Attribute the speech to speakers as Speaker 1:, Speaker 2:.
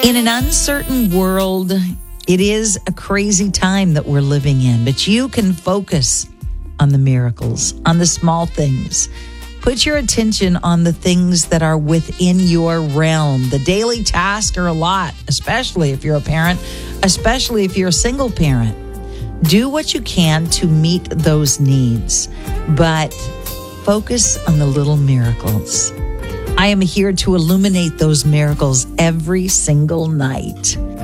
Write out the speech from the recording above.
Speaker 1: In an uncertain world, it is a crazy time that we're living in, but you can focus on the miracles, on the small things. Put your attention on the things that are within your realm. The daily tasks are a lot, especially if you're a parent, especially if you're a single parent. Do what you can to meet those needs, but focus on the little miracles. I am here to illuminate those miracles every single night.